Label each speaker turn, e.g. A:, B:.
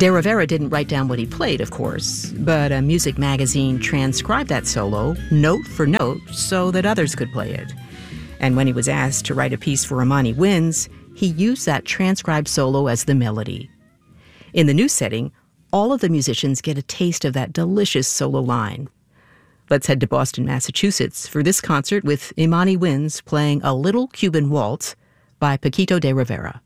A: De Rivera didn't write down what he played, of course, but a music magazine transcribed that solo, note for note, so that others could play it. And when he was asked to write a piece for Imani Winds, he used that transcribed solo as the melody. In the new setting, all of the musicians get a taste of that delicious solo line. Let's head to Boston, Massachusetts for this concert with Imani Winds playing A Little Cuban Waltz by Paquito de Rivera.